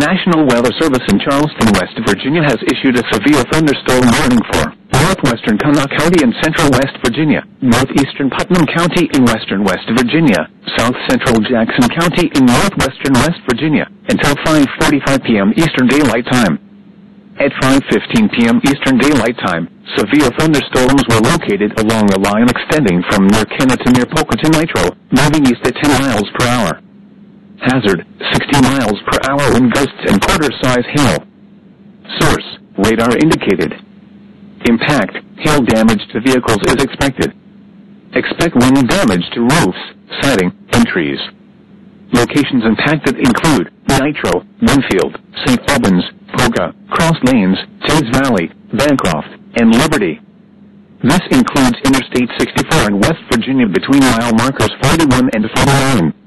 National Weather Service in Charleston, West Virginia has issued a severe thunderstorm warning for northwestern Kanawha County in central West Virginia, northeastern Putnam County in western West Virginia, south central Jackson County in northwestern West Virginia, until 5:45 p.m. Eastern Daylight Time. At 5:15 p.m. Eastern Daylight Time, severe thunderstorms were located along a line extending from near Kenna to near Pocatello Nitro, moving east at 10 miles per hour. Hazard, 60 miles per hour wind gusts and quarter-size hail. Source, radar indicated. Impact, hail damage to vehicles is expected. Expect wind damage to roofs, siding, and trees. Locations impacted include Nitro, Winfield, St. Albans, Poca, Cross Lanes, Teays Valley, Bancroft, and Liberty. This includes Interstate 64 in West Virginia between mile markers 41 and 49.